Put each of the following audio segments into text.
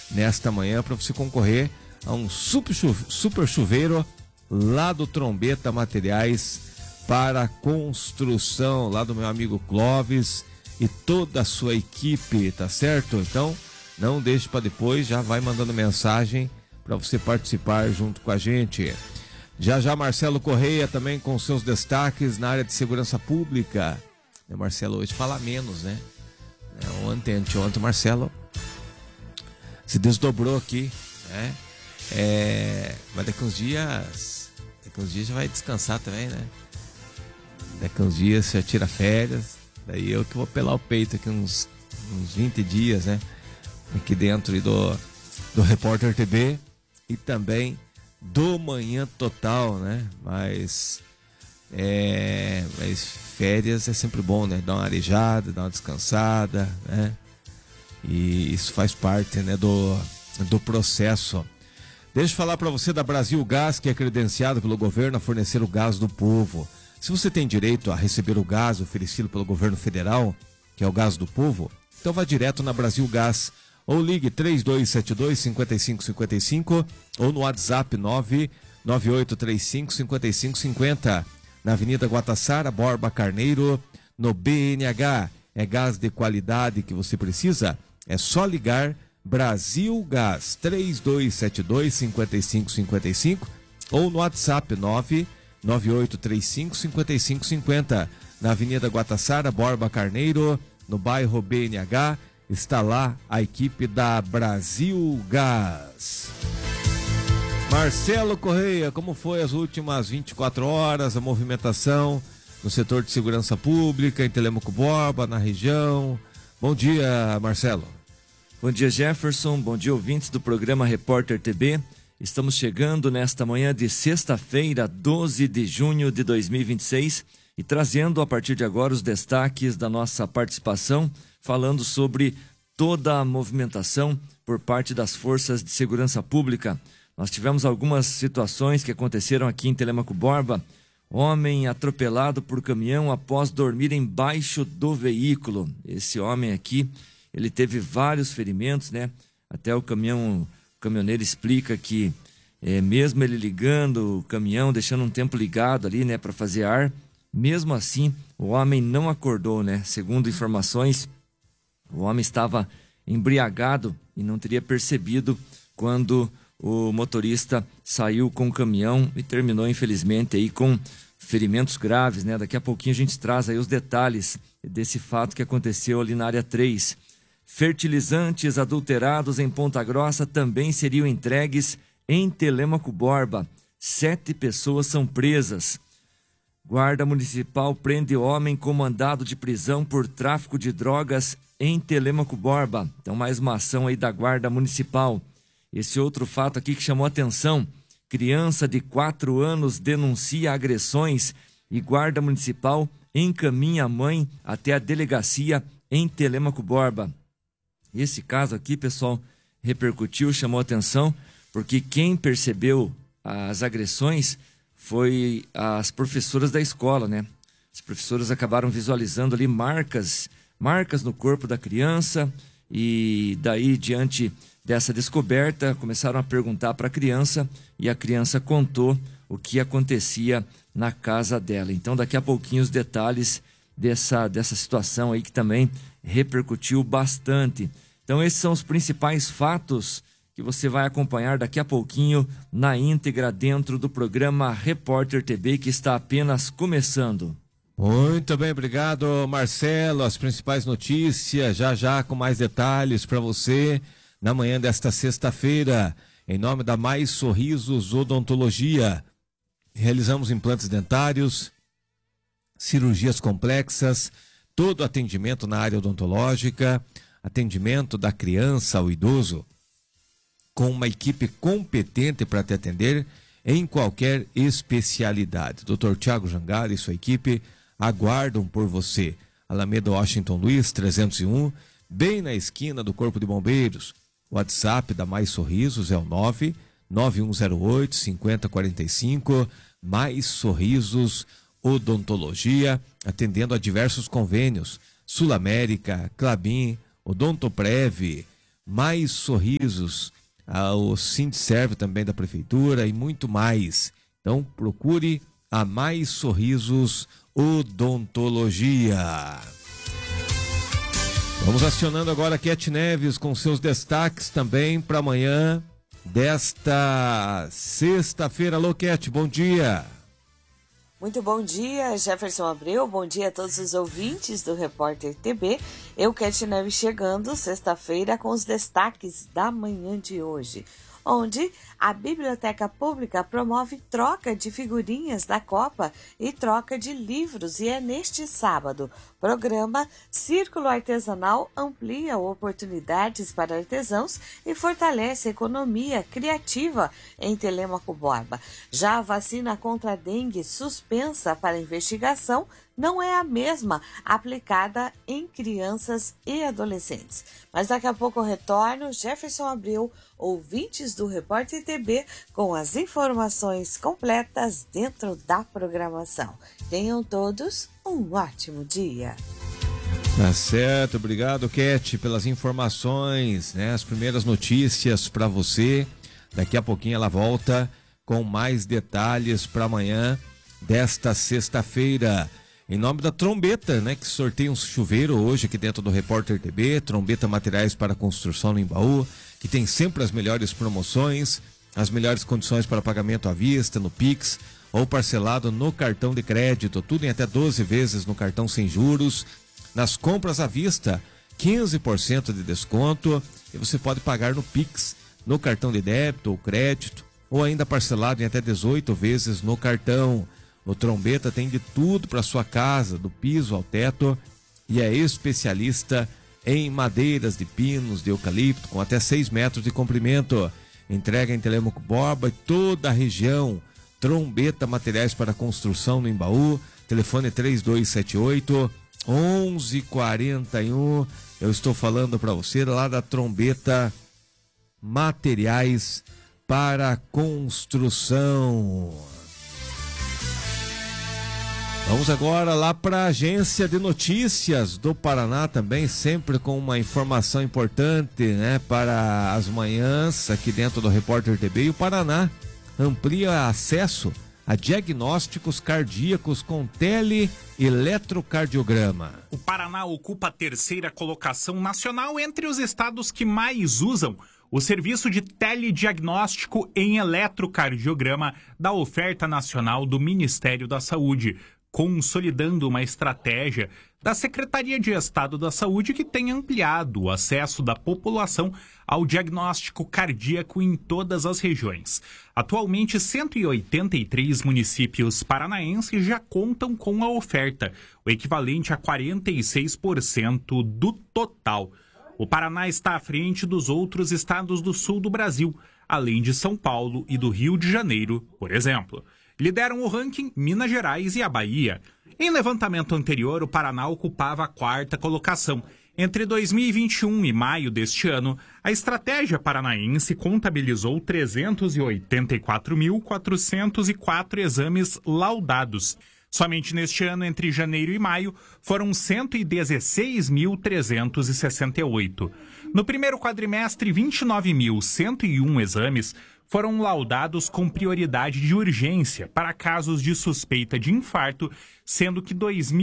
nesta manhã para você concorrer a um super chuveiro lá do Trombeta Materiais para construção, lá do meu amigo Clóvis e toda a sua equipe, tá certo? Então, não deixe para depois, já vai mandando mensagem para você participar junto com a gente. Já Marcelo Correia também com seus destaques na área de segurança pública. O Marcelo hoje fala menos, né? Ontem o Marcelo se desdobrou aqui, né? Mas daqui uns dias já vai descansar também, né? Daqui uns dias você tira férias, daí eu que vou pelar o peito aqui uns 20 dias, né? Aqui dentro do Repórter TV e também do Manhã Total, né? Mas férias é sempre bom, né? Dar uma arejada, dar uma descansada, né? E isso faz parte, né, do processo. Deixa eu falar para você da Brasil Gás, que é credenciado pelo governo a fornecer o gás do povo. Se você tem direito a receber o gás oferecido pelo governo federal, que é o gás do povo, então vá direto na Brasil Gás ou ligue 3272-5555 ou no WhatsApp 99835-5550. Na Avenida Guataçara, Borba Carneiro, no BNH. É gás de qualidade que você precisa? É só ligar Brasil Gás 3272-5555 ou no WhatsApp 99835-5550. Na Avenida Guataçara, Borba Carneiro, no bairro BNH, está lá a equipe da Brasil Gás. Marcelo Correia, como foi as últimas 24 horas, a movimentação no setor de segurança pública, em Telêmaco Borba, na região? Bom dia, Marcelo. Bom dia, Jefferson. Bom dia, ouvintes do programa Repórter TV. Estamos chegando nesta manhã de sexta-feira, 12 de junho de 2026 e trazendo a partir de agora os destaques da nossa participação, falando sobre toda a movimentação por parte das forças de segurança pública. Nós tivemos algumas situações que aconteceram aqui em Telêmaco Borba. Homem atropelado por caminhão após dormir embaixo do veículo. Esse homem aqui, ele teve vários ferimentos, né? Até o caminhoneiro explica que mesmo ele ligando o caminhão, deixando um tempo ligado ali, né, para fazer ar, mesmo assim o homem não acordou, né? Segundo informações, o homem estava embriagado e não teria percebido quando o motorista saiu com o caminhão e terminou, infelizmente, aí com ferimentos graves, né? Daqui a pouquinho a gente traz aí os detalhes desse fato que aconteceu ali na área 3. Fertilizantes adulterados em Ponta Grossa também seriam entregues em Telêmaco Borba. 7 pessoas são presas. Guarda Municipal prende homem com mandado de prisão por tráfico de drogas em Telêmaco Borba. Então, mais uma ação aí da Guarda Municipal. Esse outro fato aqui que chamou atenção: criança de 4 anos denuncia agressões e Guarda Municipal encaminha a mãe até a delegacia em Telêmaco Borba. Esse caso aqui, pessoal, repercutiu, chamou atenção, porque quem percebeu as agressões foi as professoras da escola, né? As professoras acabaram visualizando ali marcas no corpo da criança e daí, diante dessa descoberta, começaram a perguntar para a criança e a criança contou o que acontecia na casa dela. Então, daqui a pouquinho os detalhes dessa situação aí que também repercutiu bastante. Então, esses são os principais fatos que você vai acompanhar daqui a pouquinho na íntegra dentro do programa Repórter TV, que está apenas começando. Muito bem, obrigado, Marcelo. As principais notícias, já com mais detalhes para você na manhã desta sexta-feira, em nome da Mais Sorrisos Odontologia. Realizamos implantes dentários, cirurgias complexas, todo atendimento na área odontológica, atendimento da criança ao idoso, com uma equipe competente para te atender em qualquer especialidade. Dr. Tiago Jangara e sua equipe aguardam por você. Alameda Washington Luiz, 301, bem na esquina do Corpo de Bombeiros. O WhatsApp da Mais Sorrisos é o 99108-5045. Mais Sorrisos Odontologia, atendendo a diversos convênios. Sul América, Klabin, Odontoprev, Mais Sorrisos, o Sindserv também da Prefeitura e muito mais. Então procure a Mais Sorrisos Odontologia. Vamos acionando agora a Cat Neves com seus destaques também para amanhã desta sexta-feira. Alô, Cat, bom dia. Muito bom dia, Jefferson Abreu, bom dia a todos os ouvintes do Repórter TB. Eu, Cat Neves, chegando sexta-feira com os destaques da manhã de hoje, onde a Biblioteca Pública promove troca de figurinhas da Copa e troca de livros, e é neste sábado. Programa Círculo Artesanal amplia oportunidades para artesãos e fortalece a economia criativa em Telêmaco Borba. Já a vacina contra a dengue suspensa para investigação não é a mesma aplicada em crianças e adolescentes. Mas daqui a pouco eu retorno, Jefferson Abreu, ouvintes do Repórter TB, com as informações completas dentro da programação. Tenham todos um ótimo dia. Tá certo, obrigado, Cat, pelas informações, né? As primeiras notícias para você. Daqui a pouquinho ela volta com mais detalhes para amanhã desta sexta-feira. Em nome da Trombeta, né, que sorteia um chuveiro hoje aqui dentro do Repórter TB, Trombeta Materiais para Construção no Embaú, que tem sempre as melhores promoções, as melhores condições para pagamento à vista, no Pix ou parcelado no cartão de crédito, tudo em até 12 vezes no cartão sem juros. Nas compras à vista, 15% de desconto, e você pode pagar no Pix, no cartão de débito ou crédito, ou ainda parcelado em até 18 vezes no cartão. O Trombeta tem de tudo para sua casa, do piso ao teto, e é especialista em madeiras de pinos, de eucalipto, com até 6 metros de comprimento. Entrega em Telêmaco Borba e toda a região. Trombeta Materiais para Construção no Embaú, telefone 3278-1141. Eu estou falando para você lá da Trombeta Materiais para Construção. Vamos agora lá para a Agência de Notícias do Paraná também, sempre com uma informação importante, né, para as manhãs aqui dentro do Repórter TB. E o Paraná amplia acesso a diagnósticos cardíacos com teleeletrocardiograma. O Paraná ocupa a 3ª colocação nacional entre os estados que mais usam o serviço de telediagnóstico em eletrocardiograma da oferta nacional do Ministério da Saúde, consolidando uma estratégia da Secretaria de Estado da Saúde que tem ampliado o acesso da população ao diagnóstico cardíaco em todas as regiões. Atualmente, 183 municípios paranaenses já contam com a oferta, o equivalente a 46% do total. O Paraná está à frente dos outros estados do sul do Brasil, além de São Paulo e do Rio de Janeiro, por exemplo. Lideram o ranking Minas Gerais e a Bahia. Em levantamento anterior, o Paraná ocupava a 4ª colocação. Entre 2021 e maio deste ano, a estratégia paranaense contabilizou 384.404 exames laudados. Somente neste ano, entre janeiro e maio, foram 116.368. No primeiro quadrimestre, 29.101 exames foram laudados com prioridade de urgência para casos de suspeita de infarto, sendo que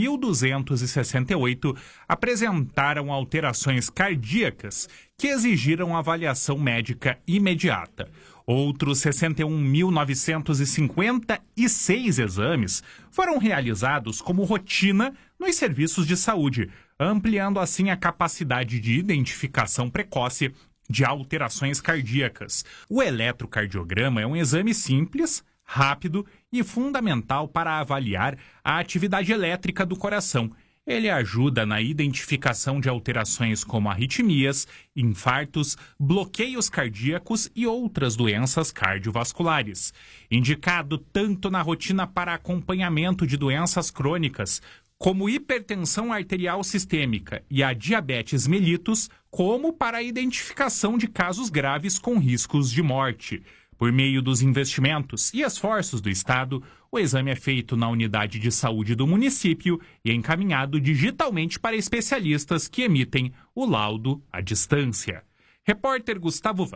2.268 apresentaram alterações cardíacas que exigiram avaliação médica imediata. Outros 61.956 exames foram realizados como rotina nos serviços de saúde, ampliando assim a capacidade de identificação precoce de alterações cardíacas. O eletrocardiograma é um exame simples, rápido e fundamental para avaliar a atividade elétrica do coração. Ele ajuda na identificação de alterações como arritmias, infartos, bloqueios cardíacos e outras doenças cardiovasculares. Indicado tanto na rotina para acompanhamento de doenças crônicas, como hipertensão arterial sistêmica e a diabetes mellitus, como para a identificação de casos graves com riscos de morte. Por meio dos investimentos e esforços do Estado, o exame é feito na unidade de saúde do município e encaminhado digitalmente para especialistas que emitem o laudo à distância. Repórter Gustavo